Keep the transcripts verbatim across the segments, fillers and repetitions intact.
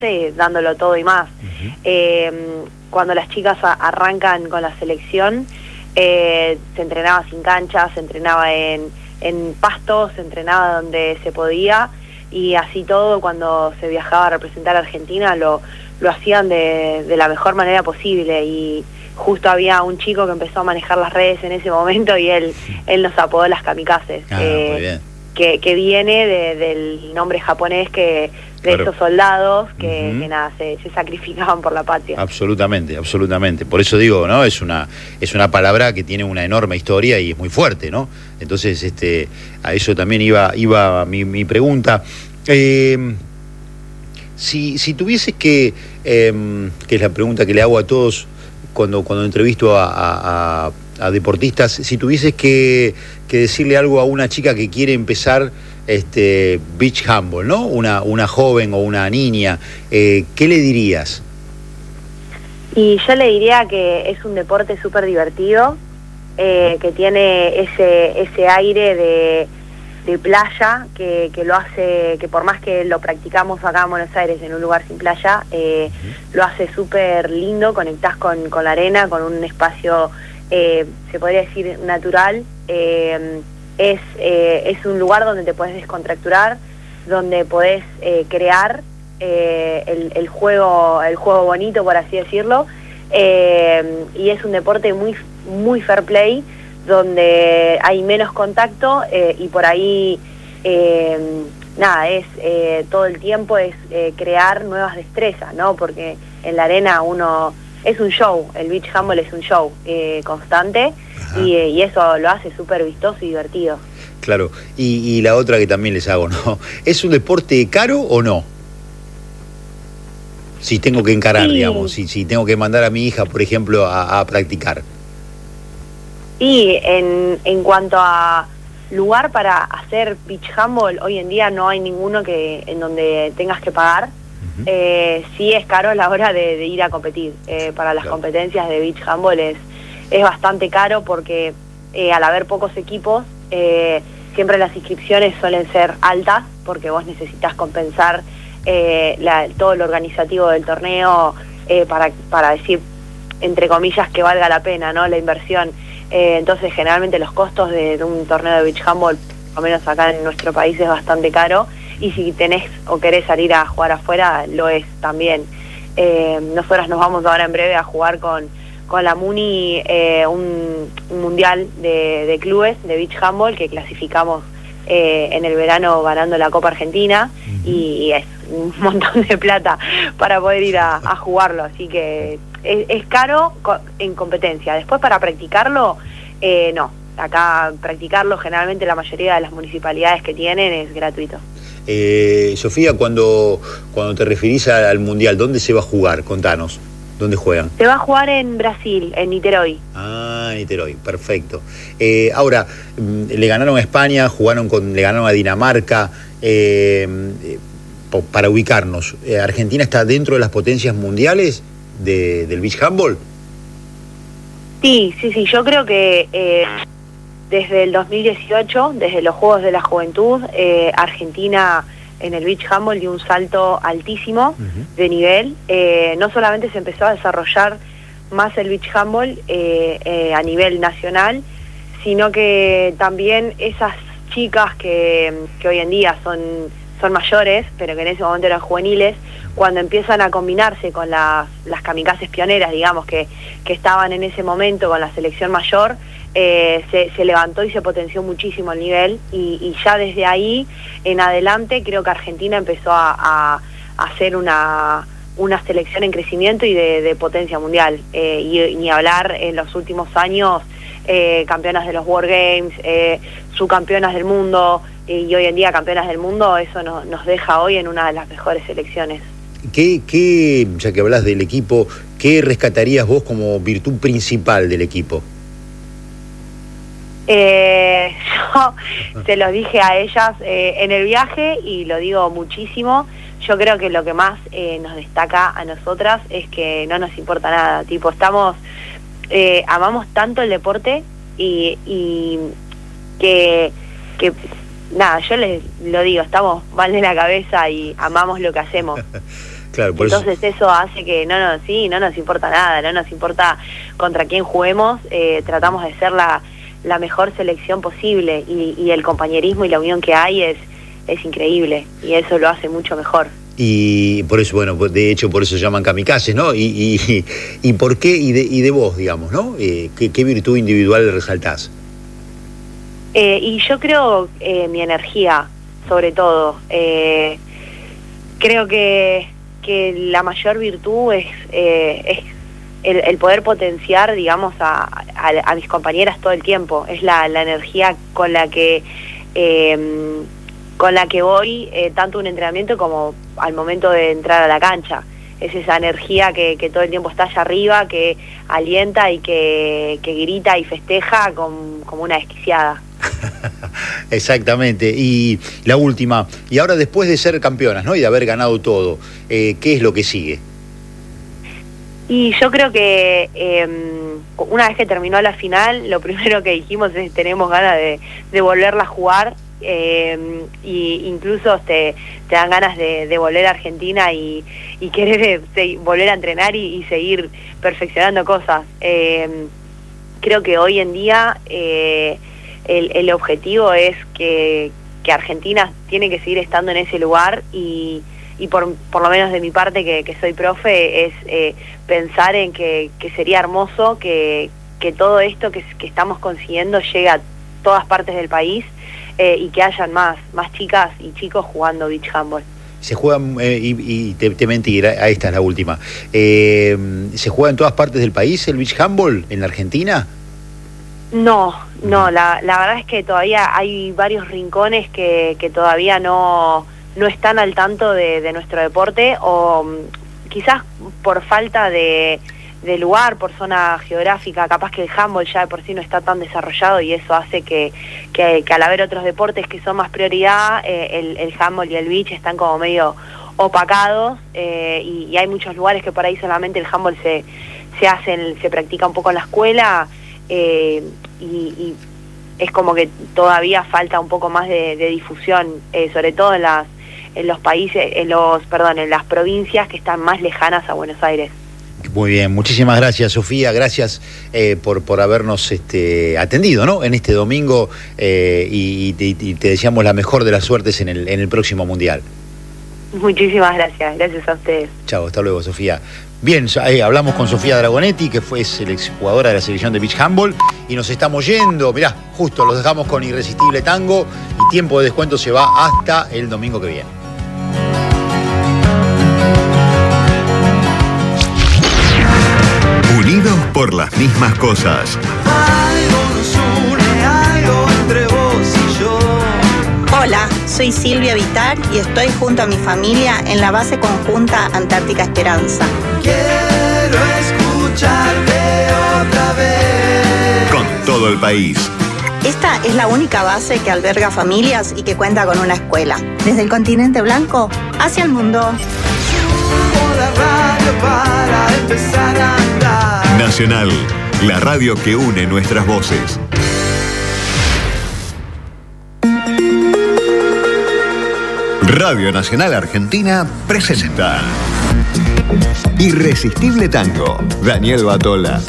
eh, dándolo todo y más. Uh-huh. eh, cuando las chicas a, arrancan con la selección, eh, se entrenaba sin cancha, se entrenaba en, en pasto, se entrenaba donde se podía, y así todo, cuando se viajaba a representar a Argentina, lo, lo hacían de, de la mejor manera posible. Y justo había un chico que empezó a manejar las redes en ese momento, y él, él nos apodó las kamikazes. Ah, eh, muy bien. Que, que viene de, del nombre japonés que de claro. Esos soldados que, uh-huh. que nada, se, se sacrificaban por la patria. Absolutamente, absolutamente. Por eso digo, ¿no? Es una, es una palabra que tiene una enorme historia y es muy fuerte, ¿no? Entonces, este, a eso también iba, iba mi, mi pregunta. Eh, si, si tuvieses que, eh, que es la pregunta que le hago a todos cuando, cuando entrevisto a, a, a a deportistas, si tuvieses que, que decirle algo a una chica que quiere empezar este beach handball, ¿no? Una, una joven o una niña, eh, ¿qué le dirías? Y yo le diría que es un deporte súper divertido, eh, que tiene ese, ese aire de, de playa, que, que lo hace, que por más que lo practicamos acá en Buenos Aires, en un lugar sin playa, eh, uh-huh. lo hace súper lindo, conectás con, con la arena, con un espacio... Eh, se podría decir natural. eh, es, eh, es un lugar donde te podés descontracturar, donde podés eh, crear eh, el, el juego el juego bonito, por así decirlo, eh, y es un deporte muy, muy fair play, donde hay menos contacto, eh, y por ahí eh, nada, es eh, todo el tiempo es eh, crear nuevas destrezas, ¿no? Porque en la arena uno... Es un show, el beach handball es un show eh, constante, y, eh, y eso lo hace súper vistoso y divertido. Claro, y, y la otra que también les hago, ¿no? ¿Es un deporte caro o no? Si tengo que encarar, sí. digamos, si, si tengo que mandar a mi hija, por ejemplo, a, a practicar. Y en, en cuanto a lugar para hacer beach handball, hoy en día no hay ninguno que en donde tengas que pagar. Eh, sí es caro a la hora de, de ir a competir. Eh, para las claro. competencias de beach handball es, es bastante caro, porque eh, al haber pocos equipos, eh, siempre las inscripciones suelen ser altas, porque vos necesitas compensar eh, la, todo lo organizativo del torneo, eh, para, para decir, entre comillas, que valga la pena, ¿no? La inversión. Eh, entonces generalmente los costos de, de un torneo de beach handball, al menos acá en nuestro país, es bastante caro. Y si tenés o querés salir a jugar afuera, lo es también. Eh, nosotras nos vamos ahora en breve a jugar con, con la Muni eh, un, un mundial de, de clubes de beach handball, que clasificamos eh, en el verano ganando la Copa Argentina, uh-huh. y, y es un montón de plata para poder ir a, a jugarlo. Así que es, es caro en competencia. Después, para practicarlo, eh, no. Acá practicarlo, generalmente la mayoría de las municipalidades que tienen, es gratuito. Eh, Sofía, cuando, cuando te referís al Mundial, ¿dónde se va a jugar? Contanos, ¿dónde juegan? Se va a jugar en Brasil, en Niterói. Ah, Niterói, perfecto. Eh, ahora, le ganaron a España, jugaron con, le ganaron a Dinamarca. Eh, eh, para ubicarnos, ¿Argentina está dentro de las potencias mundiales de, del beach handball? Sí, sí, sí, yo creo que... Eh... Desde el dos mil dieciocho, desde los Juegos de la Juventud, eh, Argentina en el beach handball dio un salto altísimo uh-huh. de nivel. Eh, no solamente se empezó a desarrollar más el beach handball eh, eh, a nivel nacional, sino que también esas chicas que, que hoy en día son, son mayores, pero que en ese momento eran juveniles, cuando empiezan a combinarse con las, las kamikazes pioneras, digamos, que, que estaban en ese momento con la selección mayor, Eh, se, se levantó y se potenció muchísimo el nivel, y, y ya desde ahí en adelante creo que Argentina empezó a, a, a hacer una, una selección en crecimiento y de, de potencia mundial, eh, y ni hablar en los últimos años, eh, campeonas de los World Games, eh, subcampeonas del mundo, eh, y hoy en día campeonas del mundo. Eso no, nos deja hoy en una de las mejores selecciones. ¿Qué, qué, ya que hablas del equipo, qué rescatarías vos como virtud principal del equipo? Eh, yo se los dije a ellas eh, en el viaje, y lo digo muchísimo. Yo creo que lo que más eh, nos destaca a nosotras es que no nos importa nada. Tipo, estamos, eh, amamos tanto el deporte, y, y que, que nada, yo les lo digo, estamos mal de la cabeza y amamos lo que hacemos. Claro, por Entonces eso... eso hace que no nos, sí, no nos importa nada, no nos importa contra quién juguemos, eh, tratamos de ser la, la mejor selección posible y, y el compañerismo y la unión que hay es, es increíble y eso lo hace mucho mejor. Y por eso, bueno, de hecho por eso se llaman kamikazes, ¿no? Y, y, y por qué, y de, y de vos, digamos, ¿no? Eh, ¿qué, ¿Qué virtud individual resaltás? Eh, y yo creo eh, mi energía, sobre todo. Eh, creo que... que la mayor virtud es, eh, es el, el poder potenciar, digamos, a, a, a mis compañeras todo el tiempo. Es la, la energía con la que eh, con la que voy, eh, tanto un entrenamiento como al momento de entrar a la cancha. Es esa energía que, que todo el tiempo está allá arriba, que alienta y que, que grita y festeja con, como una desquiciada. Exactamente. Y la última, y ahora después de ser campeonas, ¿no? Y de haber ganado todo, eh, ¿qué es lo que sigue? Y yo creo que eh, una vez que terminó la final, lo primero que dijimos es tenemos ganas de, de volverla a jugar, eh, y incluso te, te dan ganas de, de volver a Argentina y, y querer eh, volver a entrenar y, y seguir perfeccionando cosas. Eh, creo que hoy en día... Eh, El, el objetivo es que, que Argentina tiene que seguir estando en ese lugar y, y por, por lo menos de mi parte que, que soy profe es eh, pensar en que, que sería hermoso que, que todo esto que, que estamos consiguiendo llegue a todas partes del país eh, y que hayan más, más chicas y chicos jugando beach handball. Se juegan, eh, y, y te, te mentí, a esta es la última, eh, ¿se juega en todas partes del país el beach handball en la Argentina? No, no, la, la verdad es que todavía hay varios rincones que, que todavía no, no están al tanto de, de nuestro deporte o quizás por falta de, de lugar, por zona geográfica, capaz que el handball ya de por sí no está tan desarrollado y eso hace que, que, que al haber otros deportes que son más prioridad, eh, el, el handball y el beach están como medio opacados eh, y, y hay muchos lugares que por ahí solamente el handball se, se hace, se practica un poco en la escuela. Eh, y, y es como que todavía falta un poco más de, de difusión, eh, sobre todo en las en los países, en los, perdón, en las provincias que están más lejanas a Buenos Aires. Muy bien, muchísimas gracias, Sofía, gracias eh, por, por habernos este, atendido, ¿no? En este domingo eh, y, y, y te deseamos la mejor de las suertes en el, en el próximo Mundial. Muchísimas gracias, gracias a ustedes. Chao, hasta luego, Sofía. Bien, eh, hablamos con Sofía Dragonetti, que fue es la exjugadora de la selección de beach handball, y nos estamos yendo, mirá, justo los dejamos con Irresistible Tango, y tiempo de descuento se va hasta el domingo que viene. Unidos por las mismas cosas. Algo nos une, algo entre vos y yo. Hola, soy Silvia Vitar y estoy junto a mi familia en la base conjunta Antártica Esperanza. Quiero escucharte otra vez. Con todo el país. Esta es la única base que alberga familias y que cuenta con una escuela. Desde el continente blanco hacia el mundo. Subo la radio para empezar a andar. Nacional, la radio que une nuestras voces. Radio Nacional Argentina presenta Irresistible Tango, Daniel Batola.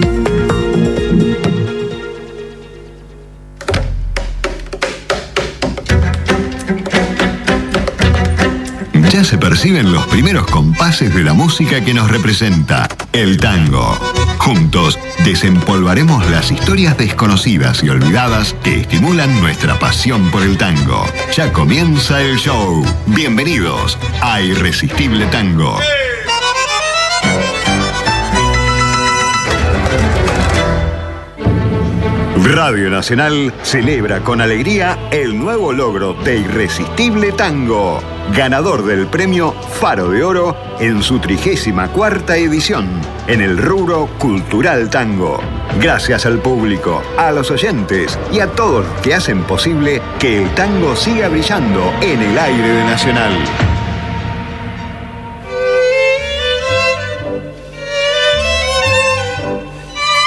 Ya se perciben los primeros compases de la música que nos representa, el tango. Juntos desempolvaremos las historias desconocidas y olvidadas que estimulan nuestra pasión por el tango. Ya comienza el show. Bienvenidos a Irresistible Tango. Radio Nacional celebra con alegría el nuevo logro de Irresistible Tango, ganador del premio Faro de Oro en su trigésima cuarta edición, en el rubro Cultural Tango. Gracias al público, a los oyentes y a todos los que hacen posible que el tango siga brillando en el aire de Nacional.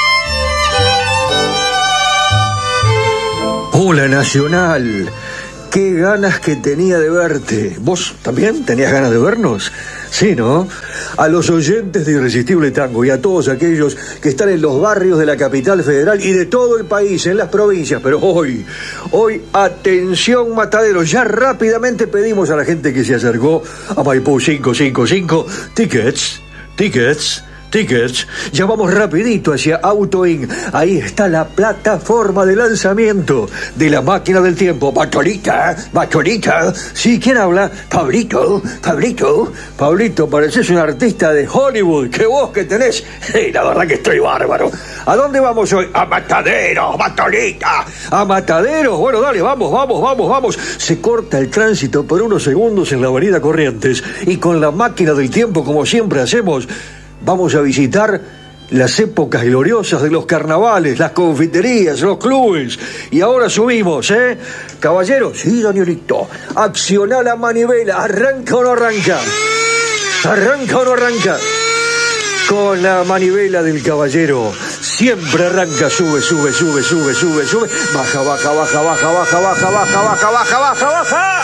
Hola Nacional, qué ganas que tenía de verte. ¿Vos también tenías ganas de vernos? Sí, ¿no? A los oyentes de Irresistible Tango y a todos aquellos que están en los barrios de la capital federal y de todo el país, en las provincias, pero hoy, hoy, atención Mataderos, ya rápidamente pedimos a la gente que se acercó a Maipú cinco cinco cinco, tickets, tickets, tickets, ya vamos rapidito hacia Autoin. Ahí está la plataforma de lanzamiento de la máquina del tiempo. Bacholita, Bacholita. Sí, ¿quién habla? Pablito, Pablito. Pablito, pareces un artista de Hollywood. ¿Qué voz que tenés? Hey, la verdad que estoy bárbaro. ¿A dónde vamos hoy? A Mataderos, Bacholita. A Mataderos. Bueno, dale, vamos, vamos, vamos, vamos. Se corta el tránsito por unos segundos en la avenida Corrientes y con la máquina del tiempo, como siempre hacemos, vamos a visitar las épocas gloriosas de los carnavales, las confiterías, los clubes. Y ahora subimos, ¿eh? Caballeros, sí, Danielito. Acciona la manivela. ¿Arranca o no arranca? ¿Arranca o no arranca? Con la manivela del caballero. Siempre arranca, sube, sube, sube, sube, sube, sube. Baja, baja, baja, baja, baja, baja, baja, baja, baja, baja, baja.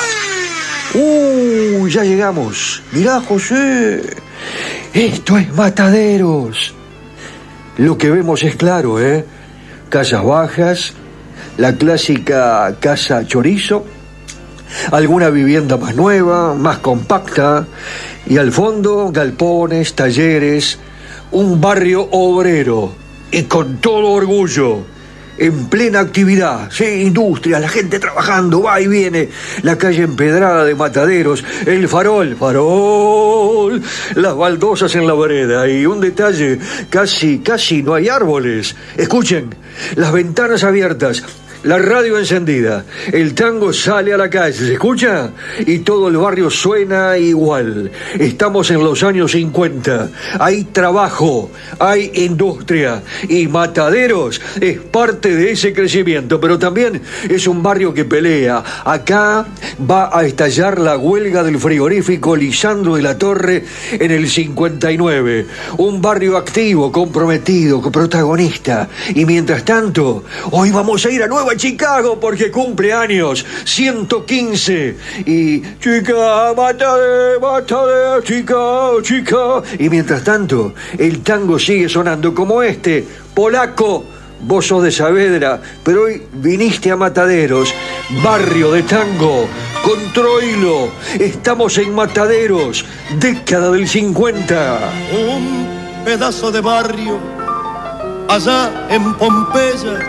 ¡Uh! Ya llegamos. Mirá, José. Esto es Mataderos. Lo que vemos es claro, ¿eh? Casas bajas, la clásica casa chorizo, alguna vivienda más nueva, más compacta, y al fondo galpones, talleres, un barrio obrero, y con todo orgullo, en plena actividad, sí, industria, la gente trabajando, va y viene, la calle empedrada de Mataderos, el farol, farol, las baldosas en la vereda y un detalle, casi, casi no hay árboles. Escuchen, las ventanas abiertas, la radio encendida, el tango sale a la calle, ¿se escucha? Y todo el barrio suena igual. Estamos en los años cincuenta, hay trabajo, hay industria y Mataderos es parte de ese crecimiento, pero también es un barrio que pelea. Acá va a estallar la huelga del frigorífico Lisandro de la Torre en el cincuenta y nueve. Un barrio activo, comprometido, protagonista. Y mientras tanto, hoy vamos a ir a Nueva Chicago porque cumple años ciento quince y chica, mátale, mátale, chica, chica. Y mientras tanto, el tango sigue sonando como este, polaco. Vos sos de Saavedra, pero hoy viniste a Mataderos, barrio de tango, con Troilo. Estamos en Mataderos, década del cincuenta. Un pedazo de barrio allá en Pompeya,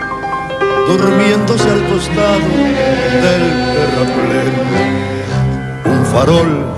durmiéndose al costado del terraplén. Un farol